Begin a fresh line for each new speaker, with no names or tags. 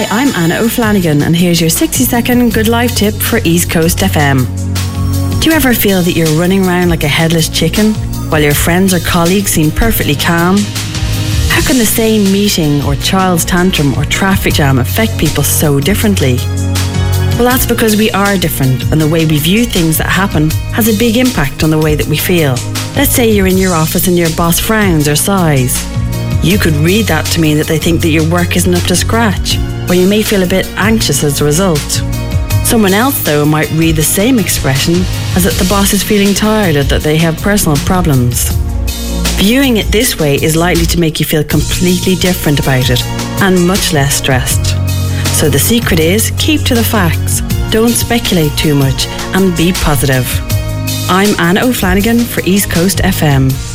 Hi, I'm Anna O'Flanagan, and here's your 60-second Good Life tip for East Coast FM. Do you ever feel that you're running around like a headless chicken while your friends or colleagues seem perfectly calm? How can the same meeting or child's tantrum or traffic jam affect people so differently? Well, that's because we are different, and the way we view things that happen has a big impact on the way that we feel. Let's say you're in your office and your boss frowns or sighs. You could read that to mean that they think that your work isn't up to scratch, or you may feel a bit anxious as a result. Someone else, though, might read the same expression as that the boss is feeling tired or that they have personal problems. Viewing it this way is likely to make you feel completely different about it and much less stressed. So the secret is keep to the facts, don't speculate too much, and be positive. I'm Anna O'Flanagan for East Coast FM.